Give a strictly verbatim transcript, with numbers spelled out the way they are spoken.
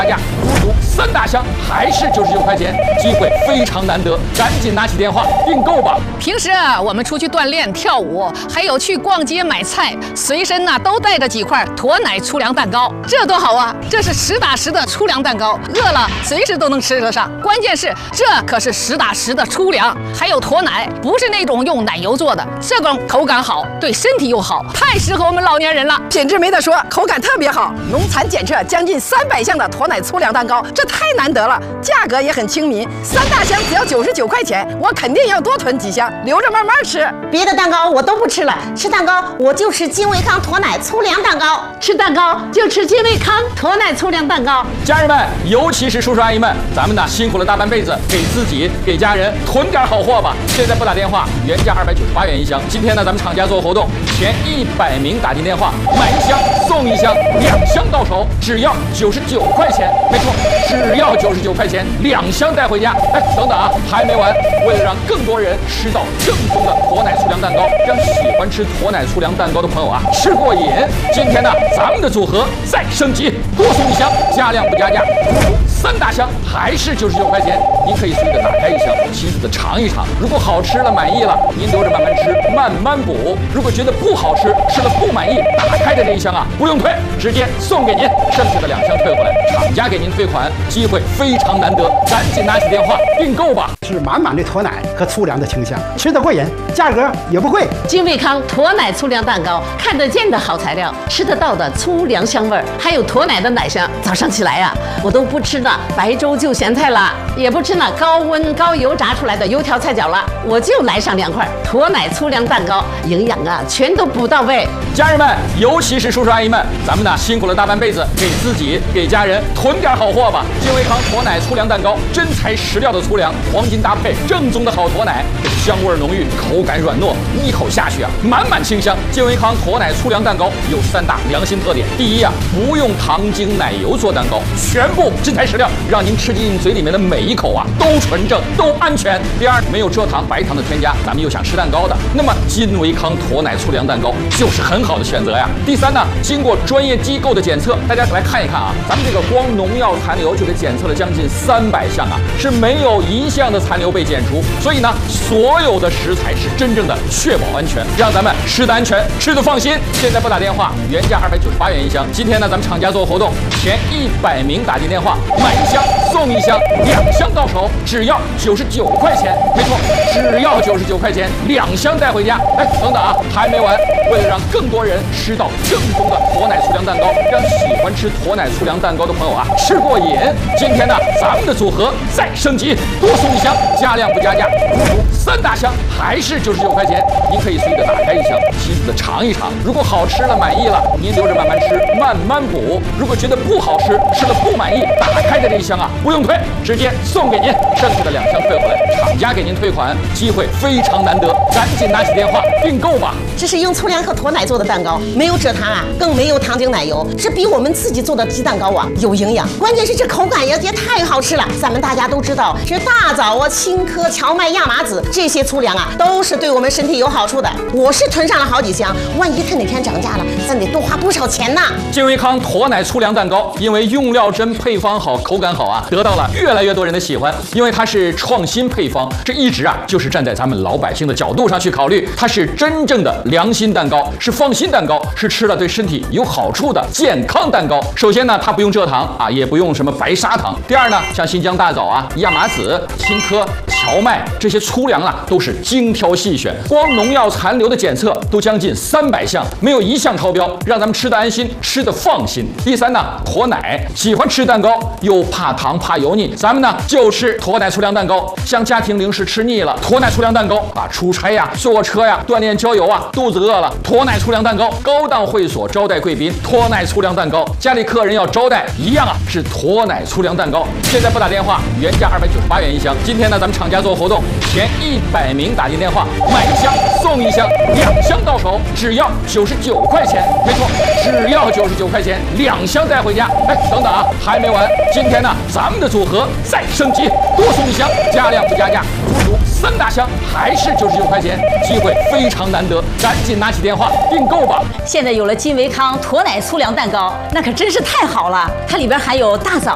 大家足足三大箱，还是九十九块钱，机会非常难得，赶紧拿起电话订购吧。 平时啊，我们出去锻炼、跳舞，还有去逛街买菜，随身呢、啊、都带着几块驼奶粗粮蛋糕，这多好啊！这是实打实的粗粮蛋糕，饿了随时都能吃得上。关键是这可是实打实的粗粮，还有驼奶，不是那种用奶油做的，这种口感好，对身体又好，太适合我们老年人了。 品质没得说，口感特别好，农残检测将近三百项的驼奶粗粮蛋糕，这太难得了，价格也很亲民，三大箱只要九十九块钱，我肯定要多囤几箱，留着慢慢吃。 别的蛋糕我都不吃了，吃蛋糕我就吃金维康驼奶粗粮蛋糕， 吃蛋糕就吃金维康驼奶粗粮蛋糕。 家人们，尤其是叔叔阿姨们，咱们呢辛苦了大半辈子，给自己给家人囤点好货吧。现在不打电话，原价二百九十八元一箱。今天呢，咱们厂家做活动，前一百名打进电话，买一箱送一箱，两箱到手，只要九十九块钱。没错，只要九十九块钱，两箱带回家。哎，等等啊，还没完！为了让更多人吃到正宗的驼奶粗粮蛋糕，让喜欢吃驼奶粗粮蛋糕的朋友啊吃过瘾，今天呢，咱们的组合再升级，多送一箱，加量不加价，三大箱还是九十九块钱。您可以随着打开一箱，细细的尝一尝。如果好吃了，满意了，您留着慢慢吃，慢慢补。如果觉得不好吃，吃了不满意，打开的这一箱啊，不用退，直接送给您，剩下的两箱退回来，厂家给您退款，机会非常难得，赶紧拿起电话订购吧。 是满满的驼奶和粗粮的清香，吃得过瘾，价格也不贵。 金维康驼奶粗粮蛋糕，看得见的好材料，吃得到的粗粮香味儿，还有驼奶的奶香。早上起来呀、啊，我都不吃那白粥就咸菜了，也不吃那高温高油炸出来的油条菜饺了，我就来上两块驼奶粗粮蛋糕，营养啊全都补到位。 家人们，尤其是叔叔阿姨们，咱们呢辛苦了大半辈子，给自己给家人囤点好货吧。金维康驼奶粗粮蛋糕，真材实料的粗粮，黄金搭配，正宗的好驼奶，香味浓郁，口感软糯，一口下去啊，满满清香。金维康驼奶粗粮蛋糕有三大良心特点：第一啊，不用糖精奶油做蛋糕，全部真材实料，让您吃进嘴里面的每一口啊都纯正，都安全。第二，没有蔗糖、白糖的添加，咱们又想吃蛋糕的，那么金维康驼奶粗粮蛋糕就是很好的选择呀。第三呢，经过专业机构的检测，大家来看一看啊，咱们这个光农药残留就得检测了将近三百项啊，是没有一项的残留被检出，所以呢，所有的食材是真正的确保安全，让咱们吃得安全，吃得放心。现在不打电话，原价二百九十八元一箱。今天呢，咱们厂家做活动，前一百名打进电话，买一箱送一箱，两箱到手，只要九十九块钱。没错，只要九十九块钱，两箱带回家。哎，等等啊，还没完！为了让更多人吃到正宗的驼奶粗粮蛋糕，让喜欢吃驼奶粗粮蛋糕的朋友啊吃过瘾，今天呢，咱们的组合再升级，多送一箱，加量不加价，足足三大箱，还是九十九块钱。您可以随着打开一箱，细细的尝一尝。如果好吃了，满意了，您留着慢慢吃，慢慢补。如果觉得不好吃，吃了不满意，打开的这一箱啊，不用退，直接送给您，剩下的两箱退回来，厂家给您退款，机会非常难得，赶紧拿起电话订购吧。 这是用粗粮和驼奶做的蛋糕，没有蔗糖啊，更没有糖精奶油，是比我们自己做的鸡蛋糕啊有营养。关键是这口感也也太好吃了。咱们大家都知道，是大枣啊、青稞、荞麦、亚麻籽这些粗粮啊，都是对我们身体有好处的。我是囤上了好几箱，万一它哪天涨价了，咱得多花不少钱呢。 金维康驼奶粗粮蛋糕，因为用料真、配方好、口感好啊，得到了越来越多人的喜欢。因为它是创新配方，这一直啊就是站在咱们老百姓的角度上去考虑，它是真正的良心蛋糕，是放心蛋糕，是吃了对身体有好处的健康蛋糕。首先呢，它不用蔗糖啊，也不用什么白砂糖。第二呢，像新疆大枣啊、亚麻籽、青稞、荞麦这些粗粮啊，都是精挑细选，光农药残留的检测都将近三百项，没有一项超标，让咱们吃得安心，吃得放心。第三呢，驼奶，喜欢吃蛋糕又怕糖怕油腻，咱们呢就吃驼奶粗粮蛋糕。像家庭零食吃腻了，驼奶粗粮蛋糕啊，出差呀、坐车呀、锻炼郊游啊，肚子饿了，驼奶粗粮蛋糕。高档会所招待贵宾，驼奶粗粮蛋糕。家里客人要招待，一样啊，是驼奶粗粮蛋糕。现在不打电话，原价二百九十八元一箱。今天呢，咱们厂家做活动，前一百名打进电话，买一箱送一箱，两箱到手，只要九十九块钱。没错，只要九十九块钱，两箱带回家。哎，等等啊，还没完！今天呢，咱们的组合再升级，多送一箱，加量不加价，足足三大箱，还是九十九块钱，机会非常难得，赶紧拿起电话订购吧。 现在有了金维康驼奶粗粮蛋糕，那可真是太好了，它里边含有大枣